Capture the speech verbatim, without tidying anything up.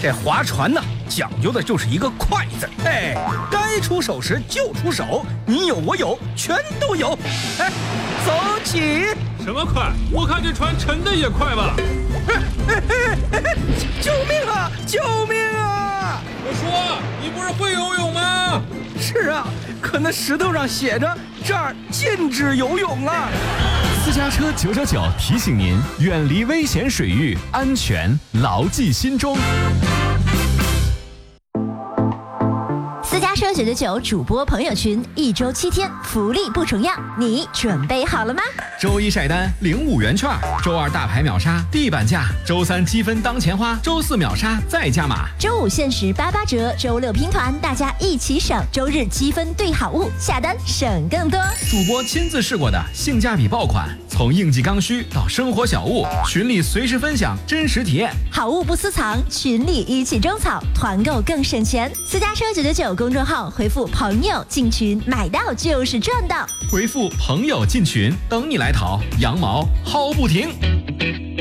这划船呢，讲究的就是一个快字。哎，该出手时就出手，你有我有，全都有。哎，走起！ 什么快？我看这船沉的也快吧。 救命啊！救命啊！ 我说，你不是会游泳吗？ 是啊，可那石头上写着这儿禁止游泳啊。 私家车九九九提醒您，远离危险水域，安全牢记心中。 私家车九九九主播朋友群，一周七天，福利不重样，你准备好了吗？ 周一晒单领五元券，周二大牌秒杀地板价，周三积分当钱花，周四秒杀再加码， 周五限时八八折，周六拼团，大家一起省，周日积分兑好物，下单省更多。 主播亲自试过的性价比爆款，从应季刚需到生活小物，群里随时分享真实体验， 好物不私藏，群里一起种草，团购更省钱。私家车九九九公众号回复朋友进群，买到就是赚到。 回复朋友进群，等你来淘，羊毛薅不停。